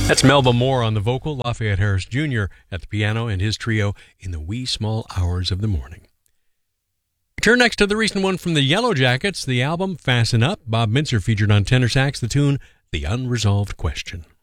That's Melba Moore on the vocal, Lafayette Harris Jr. at the piano, and his trio in the wee small hours of the morning. We turn next to the recent one from the Yellow Jackets, the album Fasten Up. Bob Mintzer featured on tenor sax the tune The Unresolved Question.